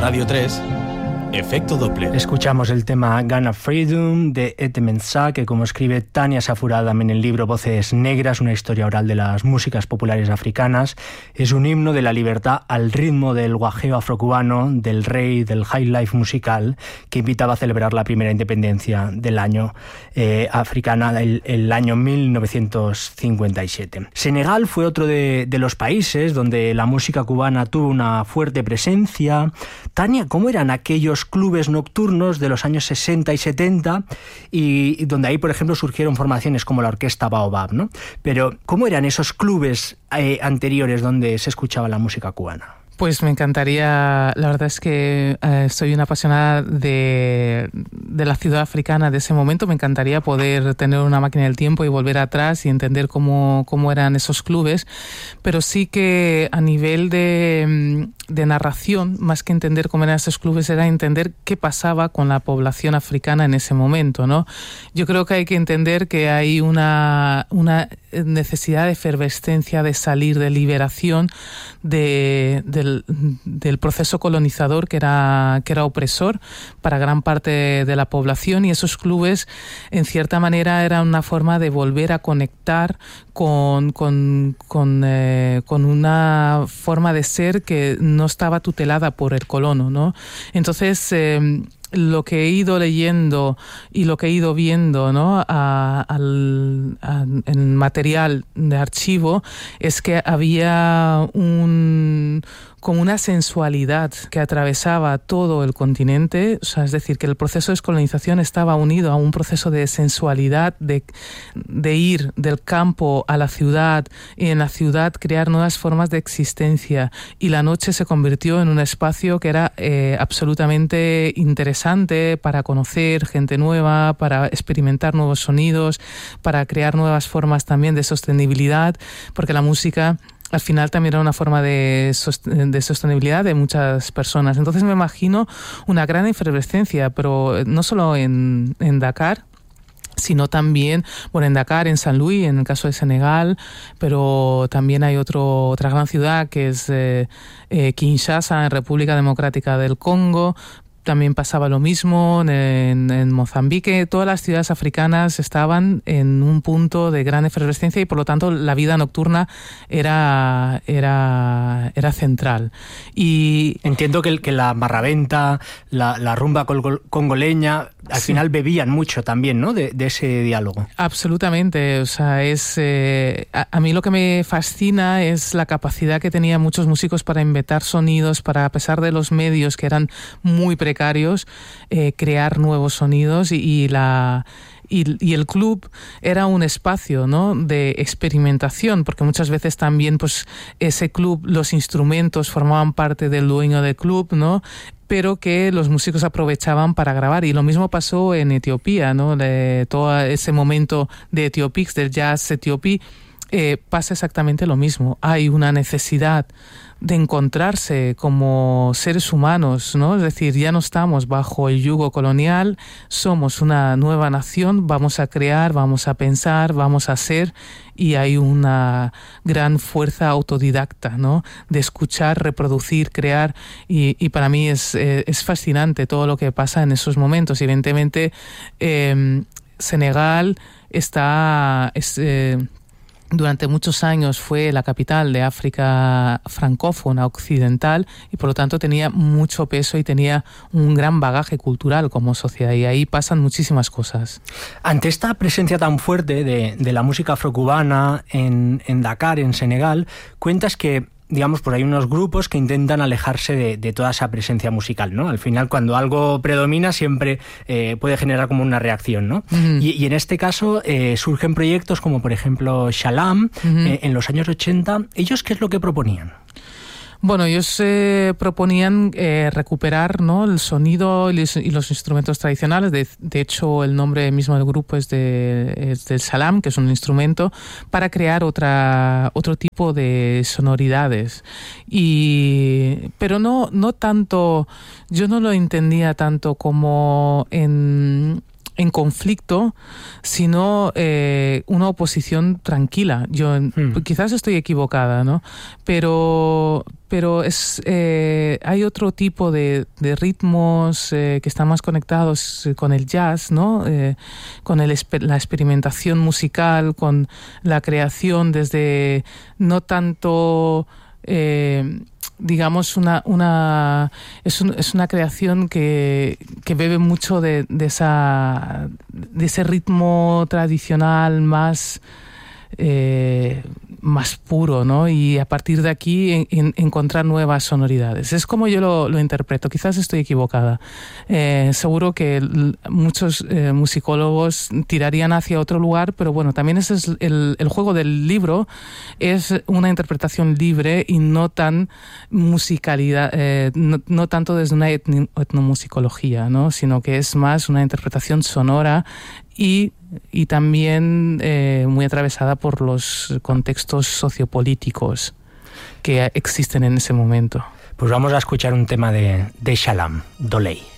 Radio 3, Efecto Doppler. Escuchamos el tema Gun of Freedom de Ete Mensah, que como escribe Tania Safuradam en el libro Voces Negras, una historia oral de las músicas populares africanas, es un himno de la libertad al ritmo del guajeo afrocubano, del rey, del high life musical, que invitaba a celebrar la primera independencia del año africana, el año 1957. Senegal fue otro de los países donde la música cubana tuvo una fuerte presencia. Tania, ¿cómo eran aquellos clubes nocturnos de los años 60 y 70 y donde ahí, por ejemplo, surgieron formaciones como la Orquesta Baobab, ¿no? Pero, ¿cómo eran esos clubes anteriores donde se escuchaba la música cubana? Pues me encantaría, la verdad es que soy una apasionada de la ciudad africana de ese momento. Me encantaría poder tener una máquina del tiempo y volver atrás y entender cómo eran esos clubes, pero sí que a nivel de narración, más que entender cómo eran esos clubes, era entender qué pasaba con la población africana en ese momento, ¿no? Yo creo que hay que entender que hay una necesidad de efervescencia, de salir, de liberación del proceso colonizador que era opresor para gran parte de la población, y esos clubes en cierta manera eran una forma de volver a conectar con una forma de ser que no estaba tutelada por el colono, ¿no? Entonces lo que he ido leyendo y lo que he ido viendo, ¿no? en material de archivo es que había como una sensualidad que atravesaba todo el continente, o sea, es decir, que el proceso de descolonización estaba unido a un proceso de sensualidad, de ir del campo a la ciudad y en la ciudad crear nuevas formas de existencia, y la noche se convirtió en un espacio que era absolutamente interesante para conocer gente nueva, para experimentar nuevos sonidos, para crear nuevas formas también de sostenibilidad, porque la música al final también era una forma de sostenibilidad de muchas personas. Entonces me imagino una gran efervescencia, pero no solo en Dakar, sino también, bueno, en Dakar, en San Luis, en el caso de Senegal, pero también hay otra gran ciudad que es Kinshasa, en República Democrática del Congo. También pasaba lo mismo en Mozambique. Todas las ciudades africanas estaban en un punto de gran efervescencia y por lo tanto la vida nocturna era central. Y entiendo que la marraventa, la rumba congoleña, al final bebían mucho también, ¿no? De ese diálogo. Absolutamente. O sea, a mí lo que me fascina es la capacidad que tenían muchos músicos para inventar sonidos, para, a pesar de los medios que eran muy precarios, crear nuevos sonidos y el club era un espacio, ¿no? de experimentación, porque muchas veces también pues ese club, los instrumentos formaban parte del dueño del club, ¿no? pero que los músicos aprovechaban para grabar. Y lo mismo pasó en Etiopía, ¿no? De todo ese momento de Etiopix, del jazz etiopí, pasa exactamente lo mismo. Hay una necesidad de encontrarse como seres humanos, ¿no? Es decir, ya no estamos bajo el yugo colonial, somos una nueva nación, vamos a crear, vamos a pensar, vamos a ser, y hay una gran fuerza autodidacta, ¿no? De escuchar, reproducir, crear, y para mí es fascinante todo lo que pasa en esos momentos. Evidentemente, Senegal durante muchos años fue la capital de África francófona occidental y por lo tanto tenía mucho peso y tenía un gran bagaje cultural como sociedad, y ahí pasan muchísimas cosas. Ante esta presencia tan fuerte de la música afrocubana en Dakar, en Senegal, cuentas que digamos, pues hay unos grupos que intentan alejarse de toda esa presencia musical, ¿no? Al final, cuando algo predomina, siempre puede generar como una reacción, ¿no? Uh-huh. Y en este caso surgen proyectos como, por ejemplo, Shalam, uh-huh. En los años 80. ¿Ellos qué es lo que proponían? Bueno, ellos proponían recuperar, ¿no? el sonido y los instrumentos tradicionales. De hecho, el nombre mismo del grupo es del salam, que es un instrumento, para crear otro tipo de sonoridades. Pero no tanto, yo no lo entendía tanto como en en conflicto, sino una oposición tranquila. Yo quizás estoy equivocada, ¿no? Pero hay otro tipo de ritmos que están más conectados con el jazz, ¿no? Con la experimentación musical, con la creación desde no tanto digamos es una creación que bebe mucho de ese ritmo tradicional más puro, ¿no? Y a partir de aquí encontrar nuevas sonoridades. Es como yo lo interpreto. Quizás estoy equivocada. Seguro que muchos musicólogos tirarían hacia otro lugar, pero bueno, también ese es el juego del libro, es una interpretación libre y no tan musicalidad, no tanto desde una etnomusicología, ¿no? Sino que es más una interpretación sonora y también muy atravesada por los contextos sociopolíticos que existen en ese momento. Pues vamos a escuchar un tema de Shalam, Doley.